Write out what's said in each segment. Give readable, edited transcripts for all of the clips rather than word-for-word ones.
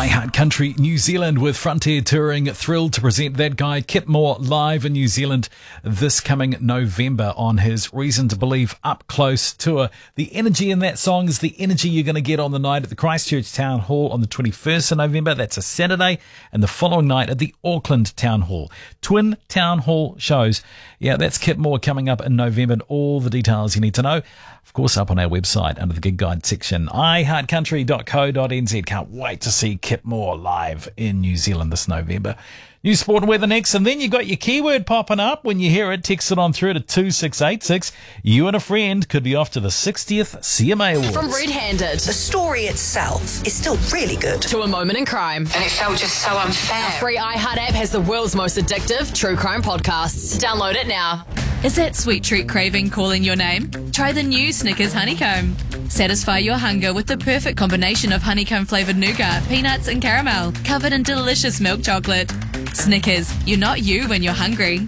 I Heart Country New Zealand with Frontier Touring, thrilled to present that guy Kip Moore live in New Zealand this coming November on his Reason to Believe Up Close tour. The energy in that song is the energy you're going to get on the night at the Christchurch Town Hall on the 21st of November. That's a Saturday, and the following night at the Auckland Town Hall. Twin Town Hall shows. Yeah, that's Kip Moore coming up in November, and all the details you need to know, of course, up on our website under the gig guide section, iheartcountry.co.nz. Can't wait to see Kip Moore live in New Zealand this November. News, sport and weather next, and then you got your keyword popping up. When you hear it, text it on through to 2686. You and a friend could be off to the 60th CMA Awards. From Red Handed, The story itself is still really good. to A Moment in Crime. And it felt just so unfair. Our free iHeart app has the world's most addictive true crime podcasts. Download it now. Is that sweet treat craving calling your name? Try the new Snickers Honeycomb. Satisfy your hunger with the perfect combination of honeycomb-flavoured nougat, peanuts and caramel, covered in delicious milk chocolate. Snickers, you're not you when you're hungry.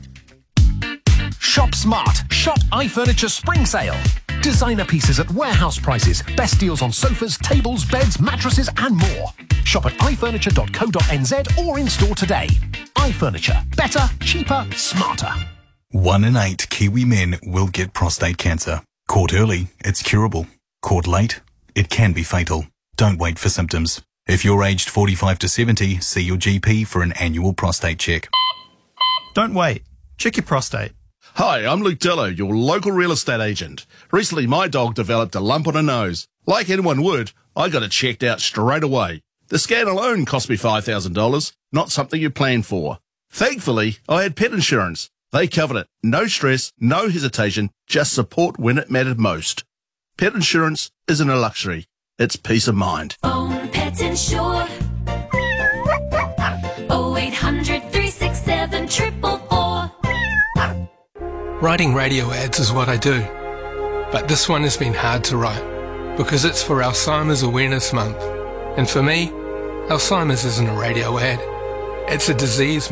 Shop smart. Shop iFurniture Spring Sale. Designer pieces at warehouse prices. Best deals on sofas, tables, beds, mattresses and more. Shop at ifurniture.co.nz or in store today. iFurniture. Better, cheaper, smarter. 1 in 8 Kiwi men will get prostate cancer. Caught early, it's curable. Caught late, it can be fatal. Don't wait for symptoms. If you're aged 45 to 70, see your GP for an annual prostate check. Don't wait. Check your prostate. Hi, I'm Luke Dillo, your local real estate agent. Recently, my dog developed a lump on her nose. Like anyone would, I got it checked out straight away. The scan alone cost me $5,000, not something you plan for. Thankfully, I had pet insurance. They covered it. No stress, no hesitation, just support when it mattered most. Pet insurance isn't a luxury. It's peace of mind. Own Pet Insure. 0800 367 444. Writing radio ads is what I do. But this one has been hard to write because it's for Alzheimer's Awareness Month. And for me, Alzheimer's isn't a radio ad. It's a disease